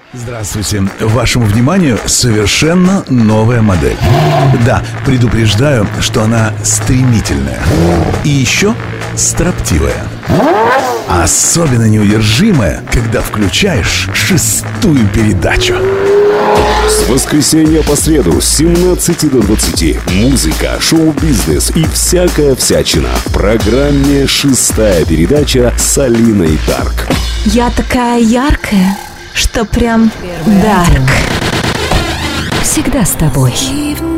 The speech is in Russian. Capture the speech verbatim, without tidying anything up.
Здравствуйте. Вашему вниманию совершенно новая модель. Да, предупреждаю, что она стремительная. И еще строптивая. Особенно неудержимая, когда включаешь шестую передачу. С воскресенья по среду с семнадцати до двадцати музыка, шоу-бизнес и всякая всячина в программе «Шестая передача» с Алиной Дарк. Я такая яркая, что прям дарк. Всегда с тобой.